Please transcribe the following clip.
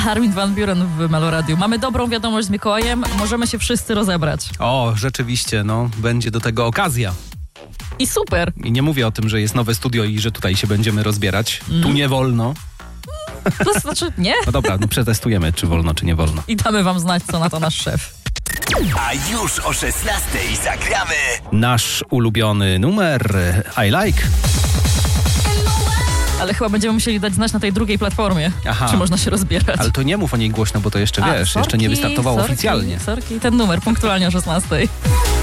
Armin van Buuren w Meloradiu. Mamy dobrą wiadomość z Mikołajem, możemy się wszyscy rozebrać. O, rzeczywiście, będzie do tego okazja. I super. I nie mówię o tym, że jest nowe studio i że tutaj się będziemy rozbierać. Tu nie wolno. To znaczy nie? No dobra, przetestujemy, czy wolno, czy nie wolno. I damy wam znać, co na to nasz szef. A już o 16:00 zagramy Nasz ulubiony numer I Like. Ale chyba będziemy musieli dać znać na tej drugiej platformie, czy można się rozbierać. Ale to nie mów o niej głośno, bo to jeszcze, jeszcze nie wystartowało oficjalnie. Sorki, ten numer punktualnie o 16:00.